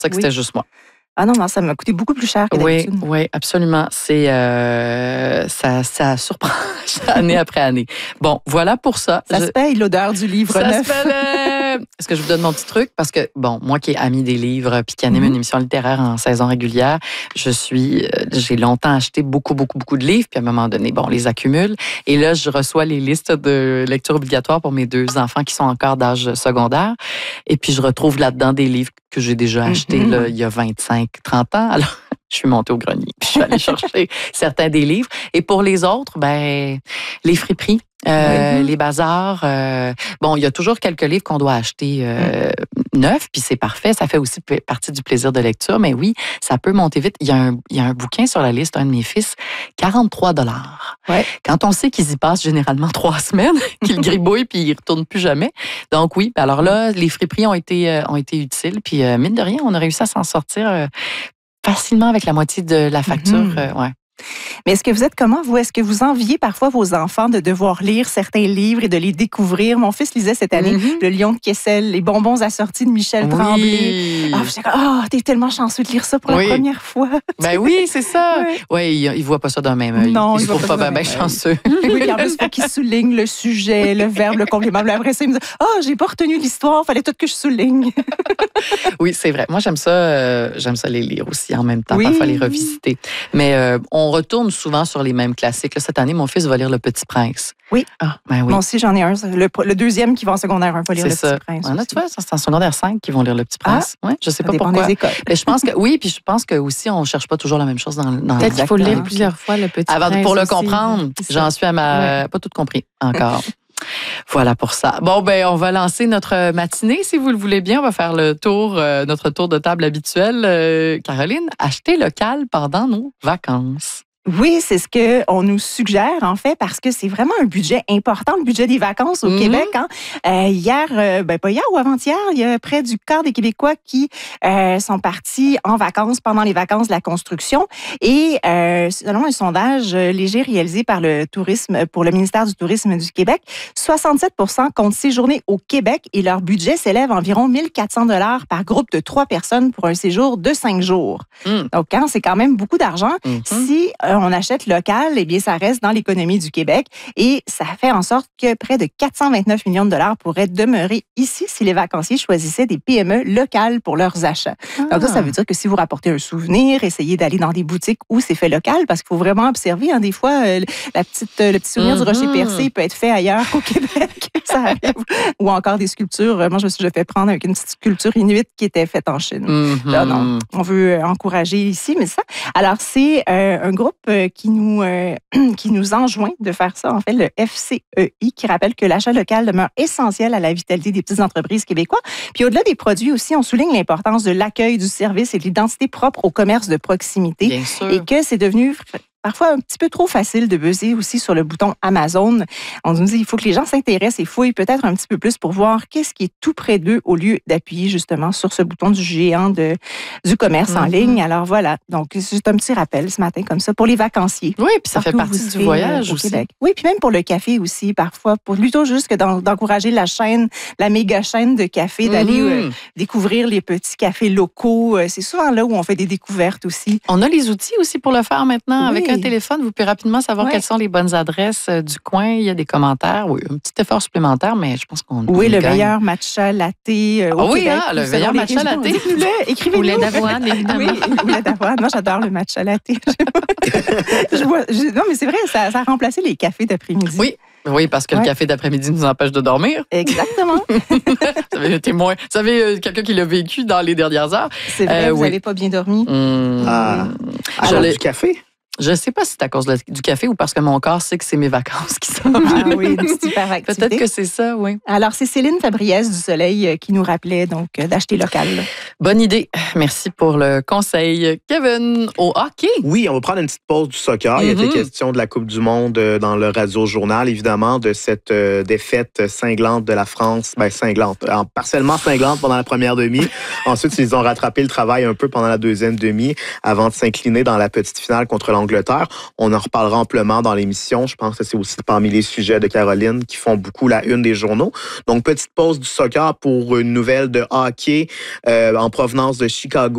C'est que c'était juste moi. Ah non, ça m'a coûté beaucoup plus cher que d'habitude. Oui, absolument. C'est ça surprend année après année. Bon, voilà pour ça. Ça se paye l'odeur du livre neuf. Est-ce que je vous donne mon petit truc? Parce que, bon, moi qui ai amie des livres puis qui anime une émission littéraire en saison régulière, j'ai longtemps acheté beaucoup de livres, puis à un moment donné, bon, on les accumule. Et là, je reçois les listes de lecture obligatoire pour mes 2 enfants qui sont encore d'âge secondaire. Et puis, je retrouve là-dedans des livres que j'ai déjà achetés là, il y a 25, 30 ans. Alors, je suis montée au grenier, puis je suis allée chercher certains des livres. Et pour les autres, les friperies, les bazars. Bon, il y a toujours quelques livres qu'on doit acheter neufs, puis c'est parfait. Ça fait aussi partie du plaisir de lecture. Mais oui, ça peut monter vite. Il y a un bouquin sur la liste, un de mes fils, 43 $. Ouais. Quand on sait qu'ils y passent généralement 3 semaines, qu'ils gribouillent puis ils ne retournent plus jamais. Donc oui, alors là, les friperies ont été utiles. Puis mine de rien, on a réussi à s'en sortir facilement avec la moitié de la facture. Ouais. Mais est-ce que vous êtes comment, vous? Est-ce que vous enviez parfois vos enfants de devoir lire certains livres et de les découvrir? Mon fils lisait cette année Le Lion de Kessel, Les bonbons assortis de Michel Tremblay. Ah, j'étais comme, t'es tellement chanceux de lire ça pour la première fois. Ben oui, c'est ça. Oui, il ne voit pas ça d'un même œil. Non, il ne trouve pas bien chanceux. Oui, puis en plus, il faut qu'il souligne le sujet, le verbe, le complément. Après ça, il me dit, j'ai pas retenu l'histoire, fallait tout que je souligne. Oui, c'est vrai. Moi, j'aime ça les lire aussi en même temps, parfois les revisiter. Mais on retourne souvent sur les mêmes classiques. Là, cette année, mon fils va lire Le Petit Prince. Oui. Oui. Moi aussi, j'en ai un. Le deuxième qui va en secondaire 1 va lire Le Petit Prince. Là, tu vois, c'est en secondaire 5 qui vont lire Le Petit Prince. Ouais, je sais pas pourquoi. Des écoles. Mais je pense que puis je pense que aussi on cherche pas toujours la même chose dans peut-être qu'il faut le lire plusieurs fois, Le Petit Prince. Pour le aussi. comprendre. J'en suis à pas tout compris encore. Voilà pour ça. Bon, on va lancer notre matinée, si vous le voulez bien. On va faire notre tour de table habituel. Caroline, acheter local pendant nos vacances. Oui, c'est ce qu'on nous suggère, en fait, parce que c'est vraiment un budget important, le budget des vacances au Québec. Hein. Hier, pas hier ou avant-hier, il y a près du quart des Québécois qui sont partis en vacances pendant les vacances de la construction. Et selon un sondage léger réalisé par pour le ministère du Tourisme du Québec, 67% comptent séjourner au Québec et leur budget s'élève à environ 1 400 $ par groupe de 3 personnes pour un séjour de 5 jours. Donc, c'est quand même beaucoup d'argent. Si on achète local, eh bien, ça reste dans l'économie du Québec et ça fait en sorte que près de 429 millions de dollars pourraient demeurer ici si les vacanciers choisissaient des PME locales pour leurs achats. Donc ça veut dire que si vous rapportez un souvenir, essayez d'aller dans des boutiques où c'est fait local parce qu'il faut vraiment observer. Des fois, le petit souvenir du rocher percé peut être fait ailleurs qu'au Québec. Ça arrive. Ou encore des sculptures. Moi, je me suis fait prendre avec une petite sculpture inuite qui était faite en Chine. Là, non, on veut encourager ici, mais ça. Alors, c'est un groupe qui nous enjoint de faire ça, en fait, le FCEI, qui rappelle que l'achat local demeure essentiel à la vitalité des petites entreprises québécoises. Puis au-delà des produits aussi, on souligne l'importance de l'accueil du service et de l'identité propre au commerce de proximité. Bien sûr. Et que c'est devenu parfois un petit peu trop facile de buzzer aussi sur le bouton Amazon. On nous dit il faut que les gens s'intéressent et fouillent peut-être un petit peu plus pour voir qu'est-ce qui est tout près d'eux au lieu d'appuyer justement sur ce bouton du géant du commerce en ligne. Alors voilà, donc c'est un petit rappel ce matin comme ça pour les vacanciers. Oui, puis ça fait partie du voyage aussi. Québec. Oui, puis même pour le café aussi, parfois, plutôt juste que d'encourager la méga chaîne de café, d'aller découvrir les petits cafés locaux. C'est souvent là où on fait des découvertes aussi. On a les outils aussi pour le faire maintenant. Avec un téléphone, vous pouvez rapidement savoir quelles sont les bonnes adresses du coin. Il y a des commentaires. Oui, un petit effort supplémentaire, mais je pense qu'on le meilleur matcha latte au Québec. Le meilleur matcha latte. Écrivez-nous. Ou lait d'avoine, évidemment. Oui, ou lait d'avoine. Moi, j'adore le matcha latte. Non, mais c'est vrai, ça a remplacé les cafés d'après-midi. Oui, parce que le café d'après-midi nous empêche de dormir. Exactement. Vous avez quelqu'un qui l'a vécu dans les dernières heures. C'est vrai, vous n'avez pas bien dormi. Du café? Je ne sais pas si c'est à cause du café ou parce que mon corps sait que c'est mes vacances qui sont. Oui, une petite hyperactivité. Peut-être que c'est ça, oui. Alors, c'est Céline Fabriès du Soleil qui nous rappelait donc d'acheter local. Bonne idée. Merci pour le conseil. Kevin, au hockey. Oui, on va prendre une petite pause du soccer. Il y a des questions de la Coupe du Monde dans le Radio-Journal, évidemment, de cette défaite cinglante de la France. Cinglante. Partiellement cinglante pendant la première demi. Ensuite, ils ont rattrapé le travail un peu pendant la deuxième demi avant de s'incliner dans la petite finale contre l'Angleterre. On en reparlera amplement dans l'émission. Je pense que c'est aussi parmi les sujets de Caroline qui font beaucoup la une des journaux. Donc, petite pause du soccer pour une nouvelle de hockey en provenance de Chicago.